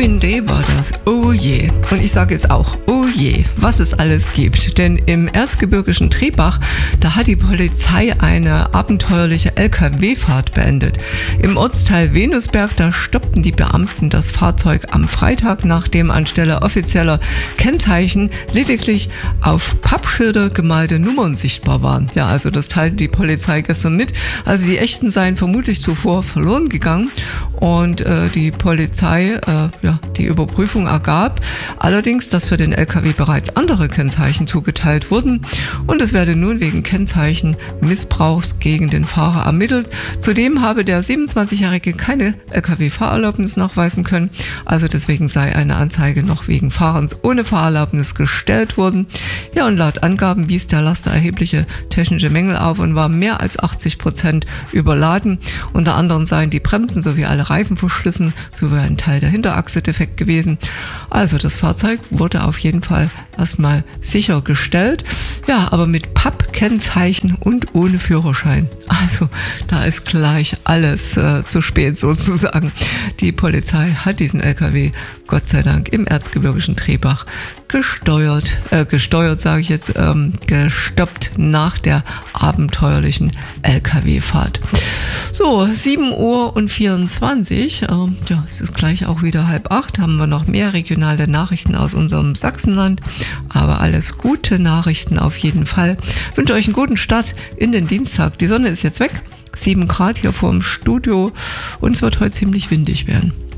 Green Day war das. Oh je. Und ich sage jetzt auch, oh je, was es alles gibt. Denn im erzgebirgischen Trebach, da hat die Polizei eine abenteuerliche LKW-Fahrt beendet. Im Ortsteil Venusberg, da stoppten die Beamten das Fahrzeug am Freitag, nachdem anstelle offizieller Kennzeichen lediglich auf Pappschilder gemalte Nummern sichtbar waren. Ja, also das teilte die Polizei gestern mit. Also die echten seien vermutlich zuvor verloren gegangen. Und die Polizei, die Überprüfung ergab allerdings, dass für den LKW bereits andere Kennzeichen zugeteilt wurden und es werde nun wegen Kennzeichenmissbrauchs gegen den Fahrer ermittelt. Zudem habe der 27-Jährige keine LKW-Fahrerlaubnis nachweisen können, also deswegen sei eine Anzeige noch wegen Fahrens ohne Fahrerlaubnis gestellt worden. Ja, und laut Angaben wies der Laster erhebliche technische Mängel auf und war mehr als 80% überladen. Unter anderem seien die Bremsen sowie alle Reifen verschlissen, sowie ein Teil der Hinterachse defekt gewesen. Also das Fahrzeug wurde auf jeden Fall erstmal sichergestellt. Ja, aber mit Pappkennzeichen und ohne Führerschein. Also da ist gleich alles zu spät sozusagen. Die Polizei hat diesen LKW Gott sei Dank im erzgebirgischen Trebach gestoppt nach der abenteuerlichen LKW-Fahrt. So, 7:24 Uhr, es ist gleich auch wieder 7:30, haben wir noch mehr regionale Nachrichten aus unserem Sachsenland, aber alles gute Nachrichten auf jeden Fall. Ich wünsche euch einen guten Start in den Dienstag. Die Sonne ist jetzt weg, 7 Grad hier vorm Studio und es wird heute ziemlich windig werden.